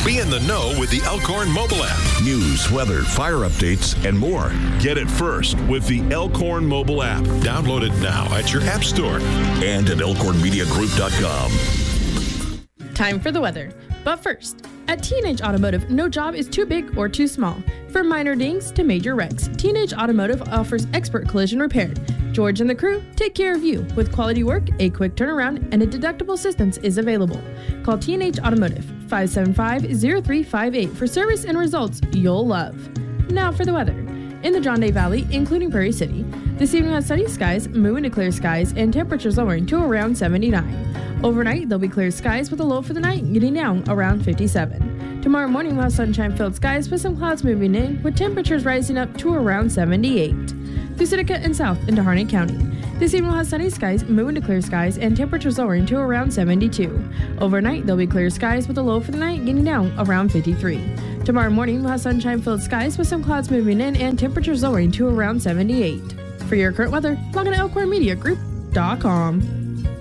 Be in the know with the Elkhorn mobile app. News, weather, fire updates, and more. Get it first with the Elkhorn mobile app. Download it now at your app store. And at elkhornmediagroup.com. Time for the weather. But first, at Teenage Automotive, no job is too big or too small. From minor dings to major wrecks, Teenage Automotive offers expert collision repair. George and the crew take care of you. With quality work, a quick turnaround, and a deductible assistance is available. Call Teenage Automotive 575-0358 for service and results you'll love. Now for the weather. In the John Day Valley, including Prairie City, this evening has sunny skies, moving to clear skies, and temperatures lowering to around 79. Overnight, there'll be clear skies with a low for the night getting down around 57. Tomorrow morning, we'll have sunshine-filled skies with some clouds moving in, with temperatures rising up to around 78. Through Seneca and south into Harnett County. This evening will have sunny skies, moving to clear skies, and temperatures lowering to around 72. Overnight, there'll be clear skies with a low for the night getting down around 53. Tomorrow morning, we'll have sunshine-filled skies with some clouds moving in and temperatures lowering to around 78. For your current weather, log on to elkhornmediagroup.com.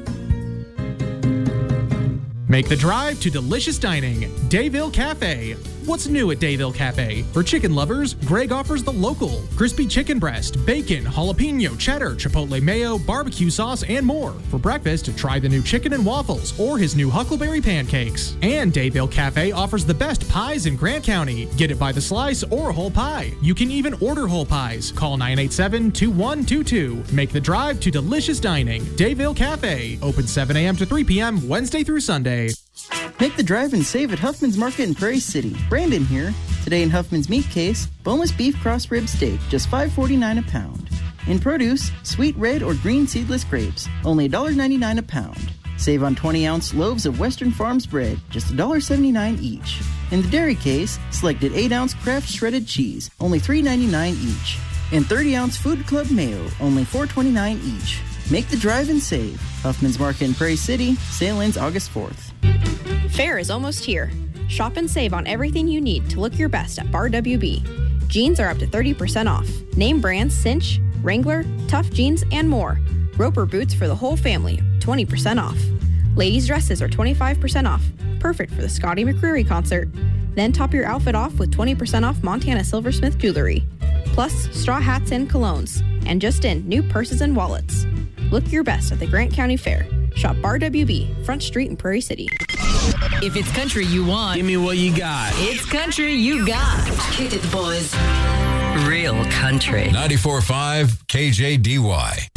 Make the drive to delicious dining, Dayville Cafe. What's new at Dayville Cafe? For chicken lovers, Greg offers the local crispy chicken breast, bacon, jalapeno, cheddar, chipotle mayo, barbecue sauce, and more. For breakfast, try the new chicken and waffles or his new huckleberry pancakes. And Dayville Cafe offers the best pies in Grant County. Get it by the slice or a whole pie. You can even order whole pies. Call 987-2122. Make the drive to delicious dining, Dayville Cafe. Open 7 a.m. to 3 p.m. Wednesday through Sunday. Make the drive and save at Huffman's Market in Prairie City. Brandon here. Today in Huffman's Meat Case, boneless beef cross rib steak, just $5.49 a pound. In produce, sweet red or green seedless grapes, only $1.99 a pound. Save on 20-ounce loaves of Western Farms bread, just $1.79 each. In the dairy case, selected 8-ounce Kraft shredded cheese, only $3.99 each. And 30-ounce Food Club mayo, only $4.29 each. Make the drive and save. Huffman's Market in Prairie City. Sale ends August 4th. Fair is almost here. Shop and save on everything you need to look your best at Bar WB. Jeans are up to 30% off. Name brands Cinch, Wrangler, Tough Jeans, and more. Roper boots for the whole family, 20% off. Ladies' dresses are 25% off. Perfect for the Scotty McCreery concert. Then top your outfit off with 20% off Montana Silversmith jewelry. Plus, straw hats and colognes. And just in, new purses and wallets. Look your best at the Grant County Fair. Shop Bar WB, Front Street in Prairie City. If it's country you want, give me what you got. It's country you got. Kick it, boys. Real country. 94.5 KJDY.